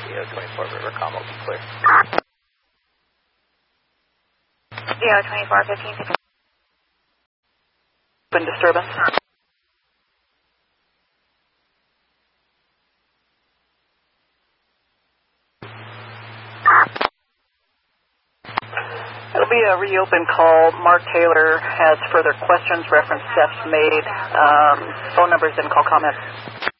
EO 24 River Com will be clear. EO 24 15. Open disturbance. It'll be a reopened call. Mark Taylor has further questions, reference steps made, phone numbers, and call comments.